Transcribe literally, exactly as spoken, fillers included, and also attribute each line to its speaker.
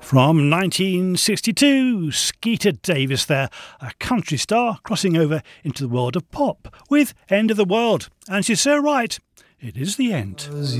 Speaker 1: From nineteen sixty-two, Skeeter Davis there, a country star crossing over into the world of pop with End of the World. And she's so right, it is the end.